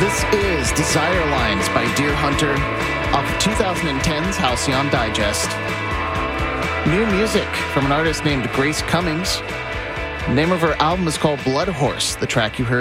This is Desire Lines by Deer Hunter off of 2010's Halcyon Digest. New music from an artist named Grace Cummings. The name of her album is called Blood Horse. The track you heard